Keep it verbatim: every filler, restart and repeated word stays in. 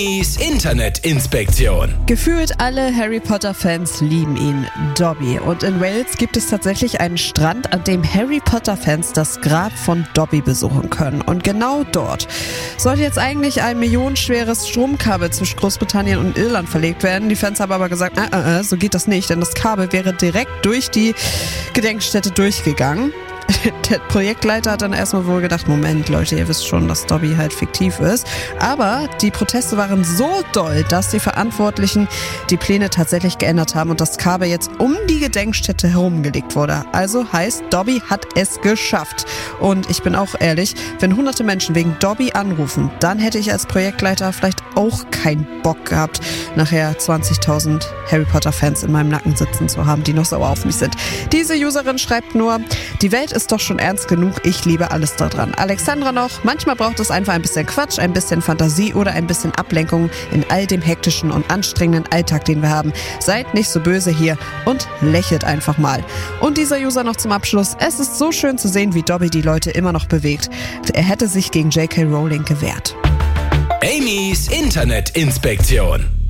Amy's Internetinspektion. Gefühlt alle Harry Potter-Fans lieben ihn, Dobby. Und in Wales gibt es tatsächlich einen Strand, an dem Harry Potter-Fans das Grab von Dobby besuchen können. Und genau dort sollte jetzt eigentlich ein millionenschweres Stromkabel zwischen Großbritannien und Irland verlegt werden. Die Fans haben aber gesagt, äh, äh, äh, so geht das nicht, denn das Kabel wäre direkt durch die Gedenkstätte durchgegangen. Der Projektleiter hat dann erstmal wohl gedacht, Moment Leute, ihr wisst schon, dass Dobby halt fiktiv ist. Aber die Proteste waren so doll, dass die Verantwortlichen die Pläne tatsächlich geändert haben und das Kabel jetzt um die Gedenkstätte herumgelegt wurde. Also heißt, Dobby hat es geschafft. Und ich bin auch ehrlich, wenn hunderte Menschen wegen Dobby anrufen, dann hätte ich als Projektleiter vielleicht auch keinen Bock gehabt, nachher zwanzigtausend Harry Potter Fans in meinem Nacken sitzen zu haben, die noch sauer auf mich sind. Diese Userin schreibt nur, die Welt ist doch schon ernst genug, ich liebe alles daran. Alexandra noch, manchmal braucht es einfach ein bisschen Quatsch, ein bisschen Fantasie oder ein bisschen Ablenkung in all dem hektischen und anstrengenden Alltag, den wir haben. Seid nicht so böse hier und lächelt einfach mal. Und dieser User noch zum Abschluss, es ist so schön zu sehen, wie Dobby die Leute immer noch bewegt. Er hätte sich gegen J K Rowling gewehrt. Amy's Internetinspektion.